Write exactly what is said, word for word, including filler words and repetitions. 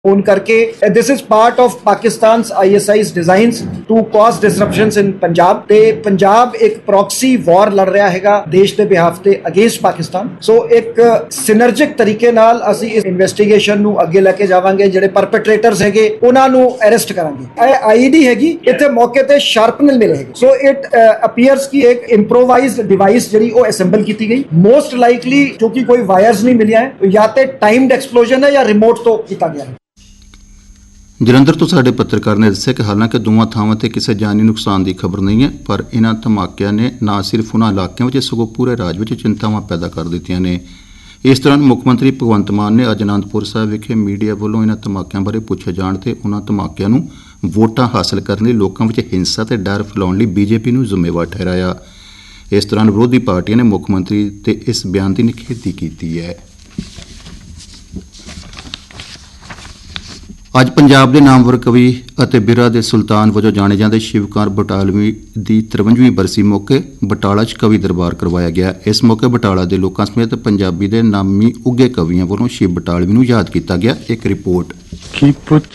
Phone करके this is part of Pakistan I S eyes designs to cause disruptions इन पंजाब ते पंजाब एक proxy war लड़ रहा हैगा देश के बिहाफ ते अगेंस्ट पाकिस्तान। सो एक सिनर्जिक तरीके नाल असी इस इन्वेस्टिगेशन नू अगे लेके जावांगे, जेडे परपेट्रेटर्स हैगे उन्हां नू अरेस्ट करांगे। ਇਹ ਆਈਡੀ ਹੈਗੀ ਇੱਥੇ ਮੌਕੇ ਤੇ ਸ਼ਾਰਪਨਰ ਮਿਲੇ ਹੈਗੇ। ਸੋ ਇਟ ਅਪੀਅਰਸ ਕਿ ਇੱਕ ਇੰਪਰੋਵਾਈਜ਼ਡ ਡਿਵਾਈਸ ਜਿਹੜੀ ਉਹ ਅਸੈਂਬਲ ਕੀਤੀ ਗਈ, ਮੋਸਟ ਲਾਈਕਲੀ ਕਿਉਂਕਿ ਕੋਈ ਵਾਇਰਸ ਨਹੀਂ ਮਿਲਿਆ ਹੈ, ਜਾਂ ਤੇ ਟਾਈਮਡ ਐਕਸਪਲੋਜਨ ਹੈ ਜਾਂ ਰਿਮੋਟ ਤੋਂ ਕੀਤਾ ਗਿਆ ਹੈ। ਜਲੰਧਰ ਤੋਂ ਸਾਡੇ ਪੱਤਰਕਾਰ ਨੇ ਦੱਸਿਆ ਕਿ ਹਾਲਾਂਕਿ ਦੋਵਾਂ ਥਾਵਾਂ ਤੇ ਕਿਸੇ ਜਾਨੀ ਨੁਕਸਾਨ ਦੀ ਖਬਰ ਨਹੀਂ ਹੈ, ਪਰ ਇਹਨਾਂ ਧਮਾਕਿਆਂ ਨੇ ਨਾ ਸਿਰਫ ਉਹਨਾਂ ਇਲਾਕਿਆਂ ਵਿੱਚ ਸਗੋਂ ਪੂਰੇ ਰਾਜ ਵਿੱਚ ਚਿੰਤਾਵਾਂ ਪੈਦਾ ਕਰ ਦਿੱਤੀਆਂ ਨੇ। ਇਸ ਦੌਰਾਨ ਮੁੱਖ ਮੰਤਰੀ ਭਗਵੰਤ ਮਾਨ ਨੇ ਅੱਜ ਅਨੰਦਪੁਰ ਸਾਹਿਬ ਵਿਖੇ ਮੀਡੀਆ ਵੱਲੋਂ ਇਹਨਾਂ ਧਮਾਕਿਆਂ ਬਾਰੇ ਪੁੱਛੇ ਜਾਣ ਤੇ ਉਹਨਾਂ ਧਮਾਕਿਆਂ ਨੂੰ ਵੋਟਾਂ ਹਾਸਲ ਕਰਨ ਲਈ ਲੋਕਾਂ ਵਿੱਚ ਹਿੰਸਾ ਤੇ ਡਰ ਫੈਲਾਉਣ ਲਈ ਬੀਜੇਪੀ ਨੂੰ ਜ਼ਿੰਮੇਵਾਰ ਠਹਿਰਾਇਆ। ਇਸ ਦੌਰਾਨ ਵਿਰੋਧੀ ਪਾਰਟੀਆਂ ਨੇ ਮੁੱਖ ਮੰਤਰੀ ਤੇ ਇਸ ਬਿਆਨ ਦੀ ਨਿਖੇਧੀ ਕੀਤੀ ਹੈ। ਅੱਜ ਪੰਜਾਬ ਦੇ ਨਾਮਵਰ ਕਵੀ ਅਤੇ ਬਿਰਹਾ ਦੇ ਸੁਲਤਾਨ ਵਜੋਂ ਜਾਣੇ ਜਾਂਦੇ ਸ਼ਿਵਕੁਮਾਰ ਬਟਾਲਵੀ ਦੀ ਤਰਵੰਜਵੀਂ ਬਰਸੀ ਮੌਕੇ ਬਟਾਲਾ 'ਚ ਕਵੀ ਦਰਬਾਰ ਕਰਵਾਇਆ ਗਿਆ। ਇਸ ਮੌਕੇ ਬਟਾਲਾ ਦੇ ਲੋਕਾਂ ਸਮੇਤ ਪੰਜਾਬੀ ਦੇ ਨਾਮੀ ਉੱਘੇ ਕਵੀਆਂ ਵੱਲੋਂ ਸ਼ਿਵ ਬਟਾਲਵੀ ਨੂੰ ਯਾਦ ਕੀਤਾ ਗਿਆ। ਇੱਕ ਰਿਪੋਰਟ।